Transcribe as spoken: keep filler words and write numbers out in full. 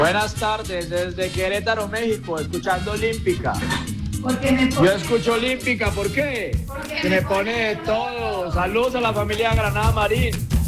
Buenas tardes, desde Querétaro, México, escuchando Olímpica. Porque me pone... Yo escucho Olímpica, ¿por qué? Porque Que me pone de todo. Saludos a la familia Granada Marín.